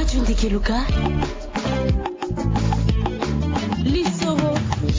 Radio Ndekeluka. Lissoro.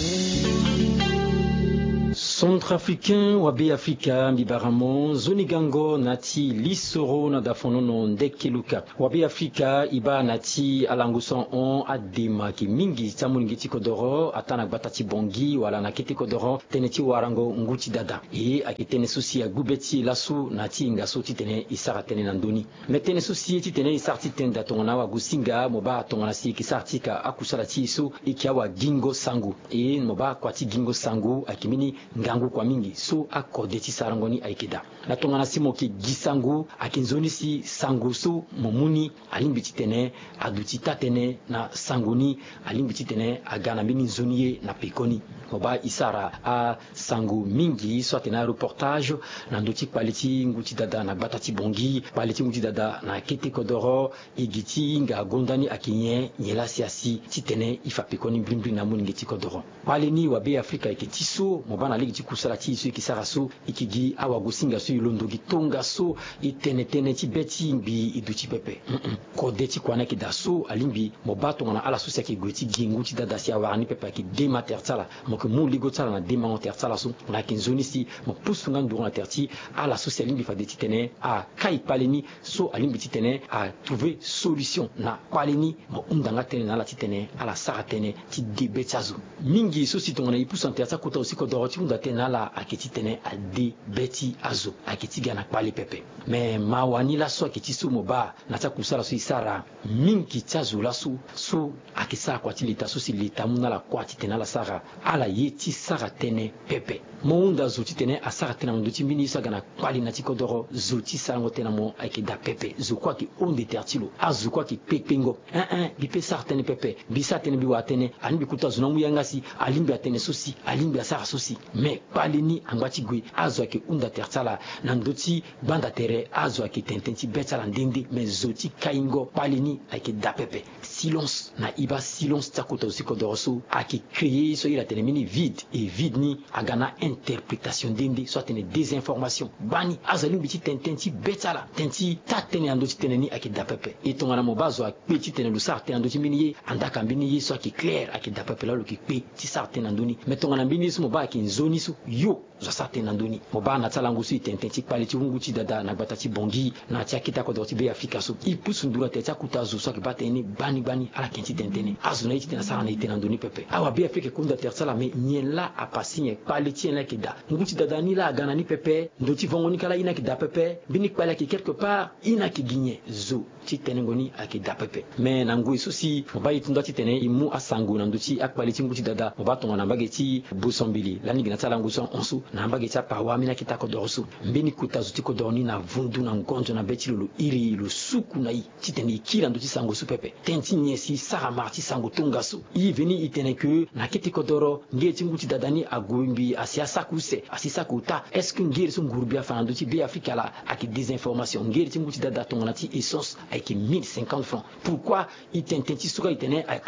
Centrafricain wabe Afrika Bibaramo Zonigango nati Lissoro na dafonono Ndekeluka wabe Afrika iba nati alanguson on adema ki mingi tamungi kodoro atana batati bongi wala na kiti kodoro teneti warango nguti dada e akitene susi ya gubeti lasu nati ngaso titene isara tene nandoni metene susi titene isarti tenda tongona wa gusinga moba tongona si kisartika akusala tisu ikiawa gingo sangu e moba kwati gingo sangu akimini ngangu kwa mingi so akodeti sarangoni aikida na tongana simo ki gisangu akinzoni si sangu so momuni alimbiti tene aduti tatene na sanguni alimbiti tene agana mini zoniye na pekoni moba isara a sangu mingi so tena reportage na ndoti paliti nguti dada na batati bongi paliti nguti dada na kete kodoro igiti nga gondani akinye nyela siasi titene ifa pekoni blimbli na muni ngiti kodoro paleni wabe Afrika ikitiso moba na ligi kusala ti su kisara so ikigi awa gusinga so ilondo gitonga so itenetene ti beti mbi iduti pepe kodeti kwana ki daso alimbi mobato ngana ala so seki gweti gingu ti dada si awani pepe ki demater tsala mo ke mu ligo tsala na demanter tsala so na kinzoni si mo pusunga ndo na terti ala so alimbi fa deti tene a kai paleni so alimbi ti tene a trouver solution na paleni mo undanga tene na la ti tene ala sara tene ti debetsazo mingi so si tongana ipusanter tsa kota aussi ko doroti unda tene ala akiti tene a debeti azo akiti gana pali pepe mais mawani la so akiti su moba na tsa kusala so isara mingi tsazo la so akisa kwati lita so si lita muna la kwati tene la sara ala yeti sara tene pepe mo unda zoti tene a sara tene ndo ti mini sa gana pali na ti kodoro zoti sango tene mo akida pepe zo kwa ki onde tertilo azo kwa ki pepengo bi pe sara tene pepe bi sa tene bi wa tene ani bi kuta zona mu yanga si alimbi atene so si alimbi asara so si mais paleni angwati gwe azo ki unda tertala na ndoti banda tere azo ki tententi betala ndende mais zoti kaingo paleni akida pepe silence na iba silence takota aussi kodoroso aki créer so ila tene mini vide et vide ni agana interprétation ndende soit tene désinformation bani azali biti tententi betala tenti tatene andoti tene ni akida pepe etongana mobazo akpeti tene lu sarte andoti mini ye andaka mbini ye so aki clair akida pepe la lu ki pe ti sarte nandoni metongana mbini so moba ki nzoni so yo zo sarte nandoni moba na tsala ngusu tententi paleti unguti dada na batati bongi na tia kita ko doti be Afrika so ipusu ndura te tia kuta zo so ki bateni bani ala kenti tentene azuna iti na sara na ite nandoni pepe awa be Afrika kunda tertsala me nyela apasinye paleti na kida nguti dada ni la gana ni pepe ndoti vongoni kala ina ki da pepe bini kwala ki quelque part ina ki ginye zo ti tene ngoni akida pepe me na ngui so si moba itunda ti tene imu asangu na ndoti akpaleti nguti dada moba tonga na mbageti busombili lani gina tsala nguso onsu na mbageti pawa mina kitako dorsu mbini kuta zuti ko dorni na vundu na ngonjo na beti lulu iri lu suku na i ti tene ikila ndoti sangu su pepe tenti nyesi sara marti sangu tonga su i veni itene ke na kiti ko doro ngeti nguti dada ni agumbi asiasa kuse asisa kuta est-ce que ngeri so ngurubia fa ndoti be Afrika la aki désinformation ngeri ti nguti dada tonga na ti essence avec 1050 francs. Pourquoi il t'intenti suka itene à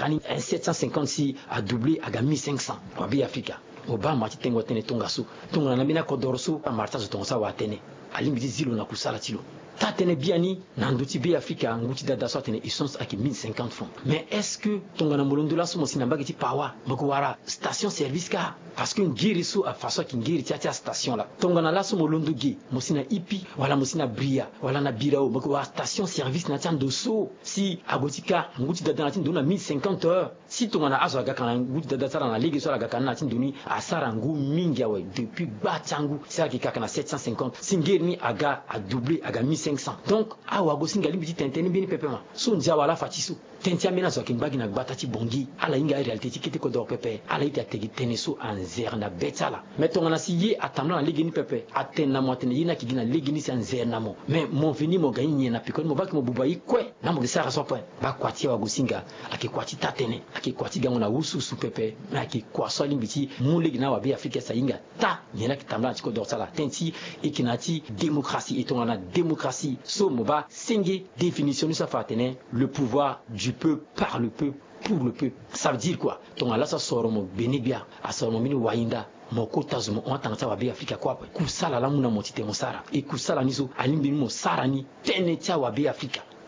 750 à doubler à 1500 pour bien Africa. Obama ti tengo tene tonga su tonga na mina kodorso pa marta zo tonga sa wa tene alimbi zilo na kusala tilo tatene biani na ndoti be Afrika nguti dada so tene essence avec 1050 francs. Mais est-ce que tonga na molondo la so mo sinamba ti pawa boko wara station service ka parce que ngiri so a façon ki ngiri tia station la tonga na la so molondo gi mo sina ipi wala mo sina bria wala na birao boko wara station service na tian doso si agotika nguti dada na tin dona 1050 heures si tonga na azo aga kana nguti dada sala na ligi so aga kana na tin doni asara ngu mingi awe depuis batangu sala ki kaka na 750 singiri ni aga a doubler aga 1500 donc awa go singali biti tenteni bini pepema so ndia wala fatisu tenti amena zo kimbagi na batati bongi ala inga réalité ti kete ko do pepe ala ita tegi teneso anzer na betala metonga na siye atamla na ligi ni pepe atena mo atena yina ki gina ligi ni sanzer na mo mais mon veni mo gagné na pikon mo baki mo bubai kwe na mo gisara so point ba kwati wa go singa akikwati tatene akikwati gango na usu su pepe na akikwaso limbiti mu ligi na wa be Afrika sa inga ta nyela kitamla ti ko do sala tenti ikinati démocratie etonga na démocratie so moba singi définition sa fatene le pouvoir du peuple par le peuple pour le peuple. Ça veut dire quoi? Tonga la sa soro mo benibia asoro mo mini wainda moko tazumo on tanga wa be Afrika kwa kusala la muna motite mosara e kusala niso alimbi mo sara ni tene cha wa be Afrika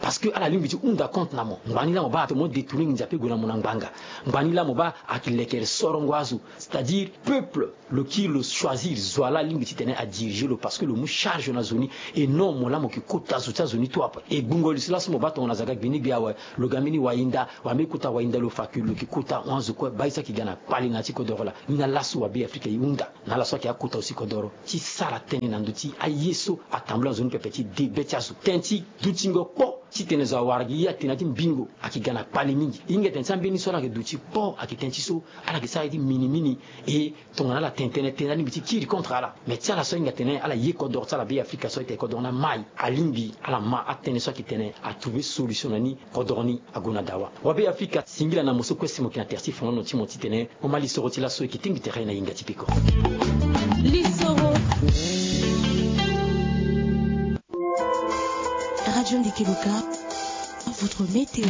parce que à la limite unda compte namo ngani la moba to mo détourner njape gona monanganga ngani la moba akilekere sorongwazu, c'est-à-dire peuple le qui le choisir zoala limite tene à diriger le parce que le mou charge na zoni et non mola mo ki kota zuta zoni to apa et bungoli sila mo ba to na zaga bini bia wa le gamini wainda wa me kuta wainda lo fakulu ki kuta wanzu ko baisa ki gana pali na ti kodoro la ina lasu wa bi Afrique yunda na la so ki akuta aussi kodoro ti sala tene na nduti ayeso atambla zoni pepeti de betiasu tenti dutingo po si tene za wargi ya tena tim bingo akigana pali mingi inge ten sambeni so la ke duti po akitenti so ala ke sa di mini et tongana la tentene tena ni biti kiri contre ala mais tia la so inga tene ala ye kodor sa la bi Afrique so te kodor na mai alimbi ala ma atene so ki tene a trouver solution nani kodorni agona dawa wa bi Afrique singila na muso kwesi mo ki intersi fono no ti mo ti tene o mali so roti la so ki tingi terrain na inga tipiko Lissoro Radio Ndekeluka, votre météo.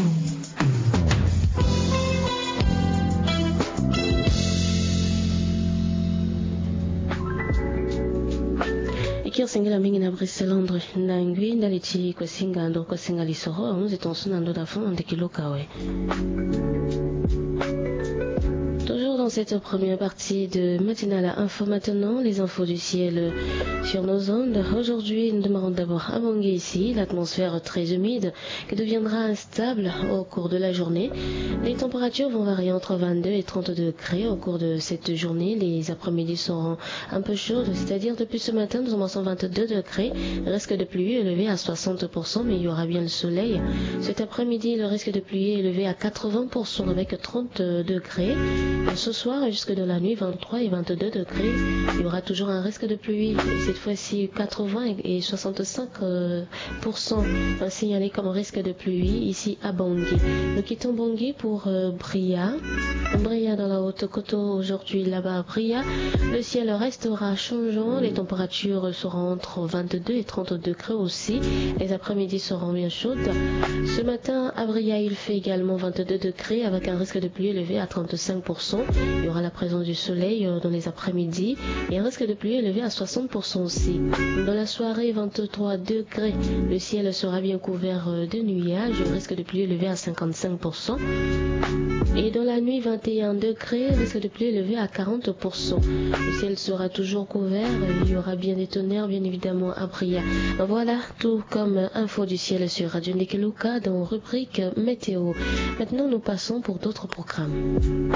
Ikiwa singila mingi na briselandre na ngwi ndaliti kwa singa ndo kwa singa Lissoro nous étions sous ndo da fond Ndekeluka we. Toujours dans cette première partie de Matinale Info maintenant, les infos du ciel sur nos ondes. Aujourd'hui, nous demeurons d'abord à Bangui ici, l'atmosphère très humide qui deviendra instable au cours de la journée. Les températures vont varier entre 22 et 30 degrés au cours de cette journée. Les après-midi seront un peu chaudes, c'est-à-dire depuis ce matin, nous avons 22 degrés, risque de pluie élevé à 60%, mais il y aura bien le soleil. Cet après-midi, le risque de pluie est élevé à 80% avec 30 degrés. Ce soir, jusque de la nuit, 23 et 22 degrés, il y aura toujours un risque de pluie. Cette fois-ci, 80 et 65% signalés comme risque de pluie ici à Bangui. Nous quittons Bangui pour Bria. Bria dans la Haute-Koto aujourd'hui là-bas à Bria. Le ciel restera changeant. Les températures seront entre 22 et 30 degrés aussi. Les après-midi seront bien chaudes. Ce matin, à Bria, il fait également 22 degrés avec un risque de pluie élevé à 35%. Il y aura la présence du soleil dans les après-midi et un risque de pluie élevé à 60% aussi. Dans la soirée, 23 degrés. Le ciel sera bien couvert de nuages. Le risque de pluie élevé à 55%. Et dans la nuit, 21 degrés. Risque de pluie élevé à 40%. Le ciel sera toujours couvert. Il y aura bien des tonnerres, bien évidemment, à Bria. Voilà tout comme info du ciel sur Radio Ndekeluka dans rubrique météo. Maintenant, nous passons pour d'autres programmes.